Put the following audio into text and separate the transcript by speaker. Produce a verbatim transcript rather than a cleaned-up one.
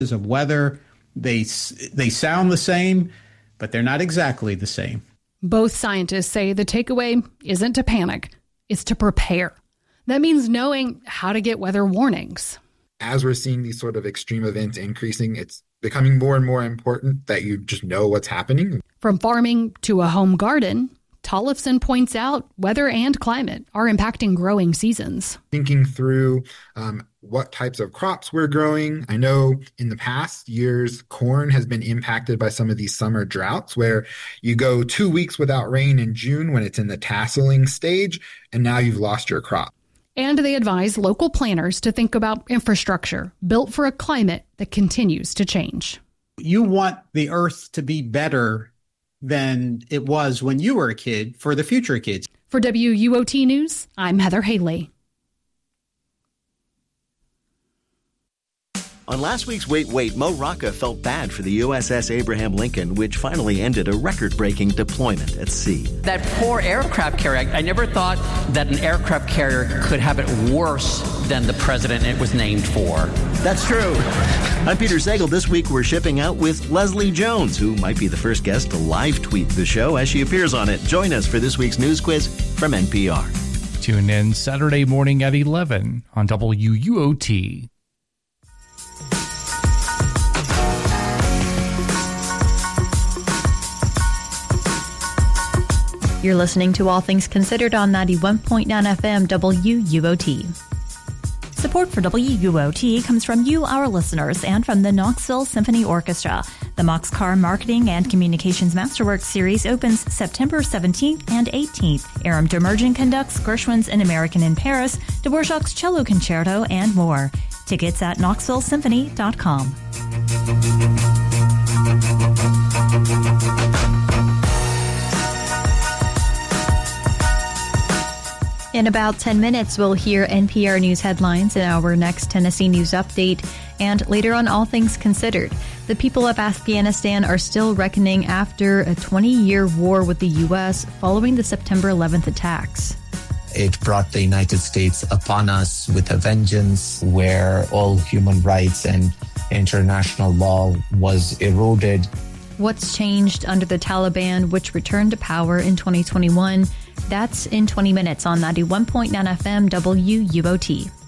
Speaker 1: of weather. They they sound the same, but they're not exactly the same.
Speaker 2: Both scientists say the takeaway isn't to panic, it's to prepare. That means knowing how to get weather warnings.
Speaker 3: As we're seeing these sort of extreme events increasing, it's becoming more and more important that you just know what's happening.
Speaker 2: From farming to a home garden, Tollefson points out weather and climate are impacting growing seasons.
Speaker 3: Thinking through um, what types of crops we're growing. I know in the past years, corn has been impacted by some of these summer droughts where you go two weeks without rain in June when it's in the tasseling stage, and now you've lost your crop.
Speaker 2: And they advise local planners to think about infrastructure built for a climate that continues to change.
Speaker 1: You want the earth to be better than it was when you were a kid for the future kids.
Speaker 2: For W U O T News, I'm Heather Haley.
Speaker 4: On last week's Wait, Wait, Mo Rocca felt bad for the U S S Abraham Lincoln, which finally ended a record-breaking deployment at sea.
Speaker 5: That poor aircraft carrier, I never thought that an aircraft carrier could have it worse than the president it was named for.
Speaker 4: That's true. I'm Peter Sagal. This week we're shipping out with Leslie Jones, who might be the first guest to live tweet the show as she appears on it. Join us for this week's news quiz from N P R.
Speaker 6: Tune in Saturday morning at eleven on W U O T.
Speaker 7: You're listening to All Things Considered on ninety-one point nine F M W U O T. Support for W U O T comes from you, our listeners, and from the Knoxville Symphony Orchestra. The Moxcar Marketing and Communications Masterworks Series opens September seventeenth and eighteenth. Aram Demerjen conducts Gershwin's An American in Paris, Dvorak's Cello Concerto, and more. Tickets at knoxville symphony dot com. In about ten minutes, we'll hear N P R News headlines in our next Tennessee News Update. And later on All Things Considered, the people of Afghanistan are still reckoning after a twenty-year war with the U S following the September eleventh attacks.
Speaker 8: It brought the United States upon us with a vengeance where all human rights and international law was eroded.
Speaker 7: What's changed under the Taliban, which returned to power in twenty twenty-one? That's in twenty minutes on ninety-one point nine F M W U O T.